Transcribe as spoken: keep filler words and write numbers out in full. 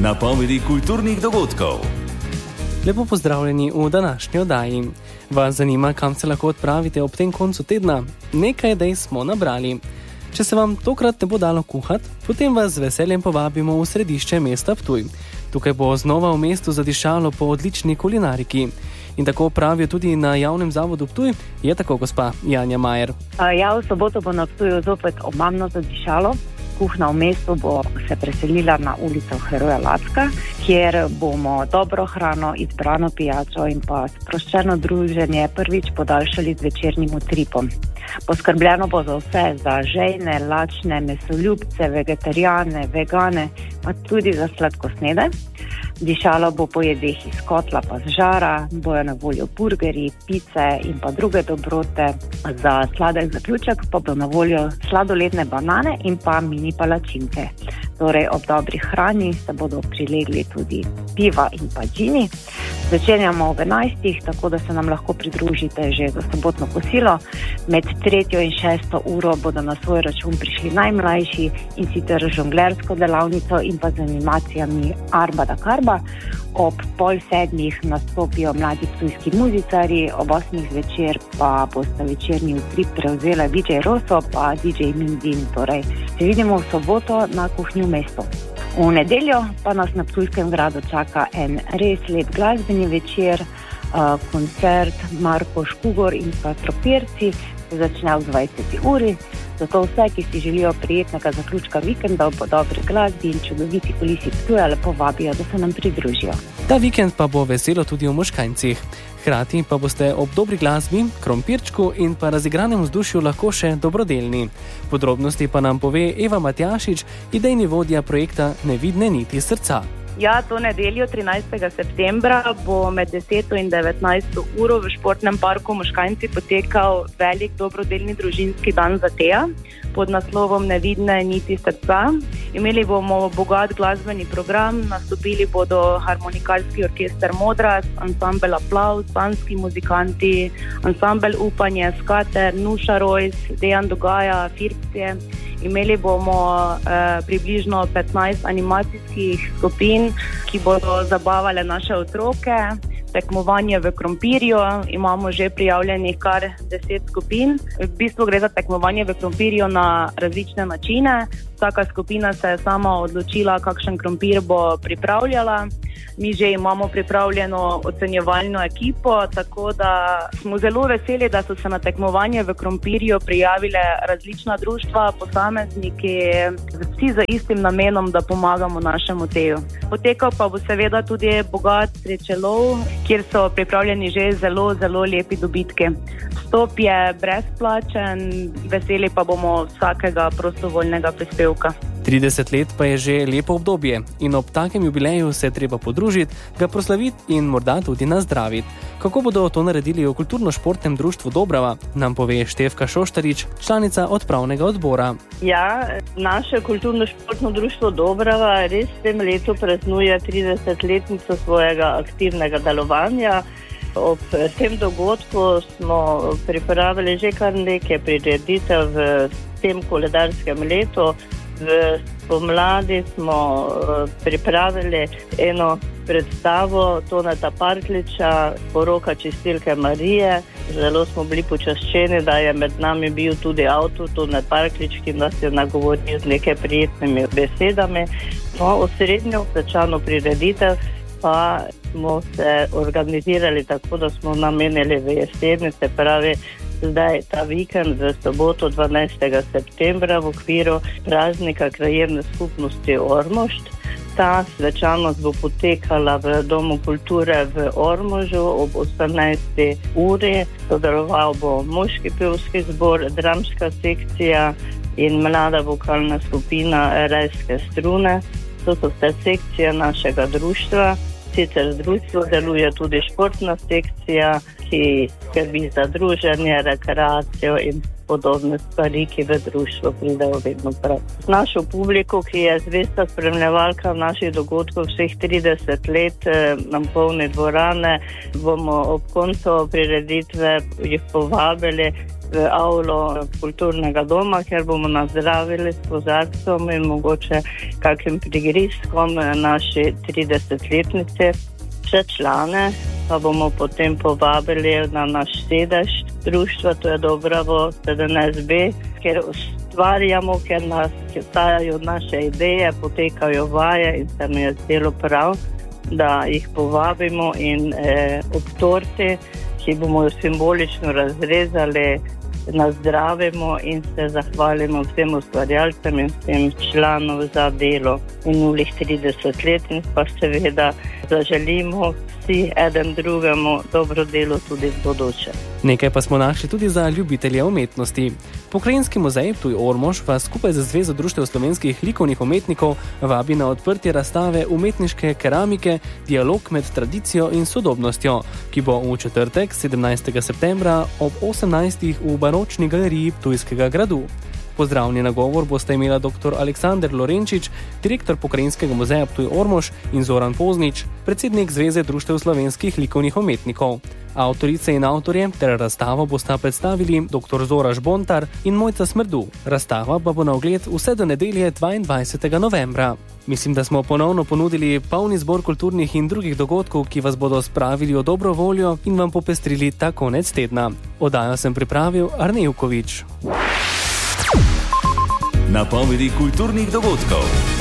napovedi kulturnih dogodkov. Lepo pozdravljeni v današnji oddaji. Vas zanima, kam se lahko odpravite ob tem koncu tedna? Nekaj dej smo nabrali. Če se vam tokrat ne bo dalo kuhati, potem vas z veseljem povabimo v središče mesta Ptuj. Tukaj bo znova v mestu zadišalo po odlični kulinariki. In tako pravijo tudi na javnem zavodu Ptuj, je tako gospa Janja Majer. Ja, v soboto bo na Ptuju zopet omamno zadišalo. Kuhna v mestu bo se preselila na ulico Heroja Lacka, kjer bomo dobro hrano, izbrano pijačo in pa sproščeno druženje prvič podaljšali z večernim utripom. Poskrbljeno bo za vse, za žejne, lačne, mesoljubce, vegetarijane, vegane, pa tudi za sladkosnede. Dišalo bo po jedeh iz kotla pa z žara, bojo na voljo burgerji, pice in pa druge dobrote. Za sladek zaključek pa bo na voljo sladoledne banane in pa mini palačinke. Torej ob dobri hrani se bodo prilegli tudi piva in pa džini. Začenjamo ob enajstih, tako da se nam lahko pridružite že za sobotno kosilo. Med tretjo in šesto uro bodo na svoj račun prišli najmlajši in sicer žonglersko delavnico in pa z animacijami Arba da Karba. Ob pol sedmih nastopijo mladi ptujski muzicarji, ob osmih zvečer pa bosta večerni utrip prevzela D J Rosso pa D J Mindin. Torej, se vidimo v soboto na kuhinji v mestu. V nedeljo pa nas na Ptujskem gradu čaka en res lep glasbeni večer, uh, koncert Marko Škugor in pa Tropirci, se začne v dvajseti uri. Zato vse, ki si želijo prijetnega zaključka vikenda po dobri glasbi in čudoviti kulisi Ptuja, lepo vabijo, da se nam pridružijo. Ta vikend pa bo veselo tudi v Moškanjcih. Hkrati pa boste ob dobri glasbi, krompirčku in pa razigranem vzdušju lahko še dobrodelni. Podrobnosti pa nam pove Eva Matjašič, idejni vodja projekta Nevidne niti srca. Ja, to nedeljo trinajstega septembra bo med deseto in devetnajsto uro v športnem parku Moškanjci potekal velik dobrodelni družinski dan za Teja pod naslovom Nevidne niti srca. Imeli bomo bogat glasbeni program, nastopili bodo harmonikalski orkester Modras, ansambel Aplavz, panski muzikanti, ansambel Upanje, Skater, Nuša Rojs, Dejan Dogaja, Firpcije. Imeli bomo eh, približno petnajst animacijskih skupin, ki bodo zabavale naše otroke. Tekmovanje v krompirju, imamo že prijavljenih kar deset skupin. V bistvu gre za tekmovanje v krompirju na različne načine. Vsaka skupina se je sama odločila, kakšen krompir bo pripravljala. Mi že imamo pripravljeno ocenjevalno ekipo, tako da smo zelo veseli, da so se na tekmovanje v krompirju prijavile različna društva, posamezniki, vsi z istim namenom, da pomagamo našemu Teju. Potekal pa bo seveda tudi bogat srečelov, kjer so pripravljeni že zelo, zelo lepi dobitki. Vstop je brezplačen, veseli pa bomo vsakega prostovoljnega prispevka. trideset let pa je že lepo obdobje in ob takem jubileju se je treba podružiti, ga proslaviti in morda tudi nazdraviti. Kako bodo to naredili v Kulturno-športnem društvu Dobrava, nam pove Štefka Šoštarič, članica odpravnega odbora. Ja, naše Kulturno-športno društvo Dobrava res v tem letu praznuje tridesetletnico svojega aktivnega delovanja. Ob tem dogodku smo pripravili že kar nekaj prireditev v tem koledarskem letu. V pomladi smo pripravili eno predstavo Toneta Partljiča, Poroka čistilke Marije. Zelo smo bili počaščeni, da je med nami bil tudi avtor Tonet Partljič, ki nas je nagovoril z nekaj prijetnimi besedami. No, osrednjo svečano prireditev pa smo se organizirali tako, da smo namenili v jeseni, se pravi zdaj ta vikend v soboto dvanajstega septembra v okviru praznika krajevne skupnosti Ormošt. Ta svečanost bo potekala v Domu kulture v Ormožu ob osemnajsti uri. Sodeloval bo moški pevski zbor, dramska sekcija in mlada vokalna skupina Rajske strune. To so vse sekcije našega društva. Sicer z društvom deluje tudi športna sekcija, ki skrbi za druženje, rekreacijo in podobne stvari, ki v društvu pridejo vedno prav. Z našo publiko, ki je zvesta spremljevalka naših dogodkov vseh trideset let, nam polne dvorane, bomo ob koncu prireditve jih povabili v avlo kulturnega doma, kjer bomo nazdravili s kozarcem in mogoče kakim prigrizkom naši tridesetletnice. Vse člane pa bomo potem povabili na naš sedež društva, to je Dobravo sedemnajst B, kjer ustvarjamo, ker nas stajajo naše ideje, potekajo vaje in se mi je zdelo prav, da jih povabimo in eh, ob torti, ki bomo simbolično razrezali, nazdravimo in se zahvalimo vsem ustvarjalcem in vsem članom za delo minulih trideset let in pa seveda zaželimo vsi eden drugemu dobro delo tudi v bodoče. Nekaj pa smo našli tudi za ljubitelje umetnosti. Pokrajinski muzej Ptuj-Ormož vas skupaj z Zvezo društev slovenskih likovnih umetnikov vabi na odprtje razstave umetniške keramike Dialog med tradicijo in sodobnostjo, ki bo v četrtek, sedemnajstega septembra ob osemnajstih v Baročni galeriji Ptujskega gradu. Pozdravni nagovor bosta imela dr. Aleksander Lorenčič, direktor Pokrajinskega muzeja Ptuj-Ormož, in Zoran Poznič, predsednik Zveze društev slovenskih likovnih umetnikov. Avtorice in avtorje ter razstavo bosta predstavili dr. Zora Žbontar in Mojca Smrdu. Razstava pa bo na ogled vse do nedelje dvaindvajsetega novembra. Mislim, da smo ponovno ponudili polni zbor kulturnih in drugih dogodkov, ki vas bodo spravili v dobro voljo in vam popestrili ta konec tedna. Oddajo sem pripravil Arne Ivkovič. Napovedi kulturnih dogodkov.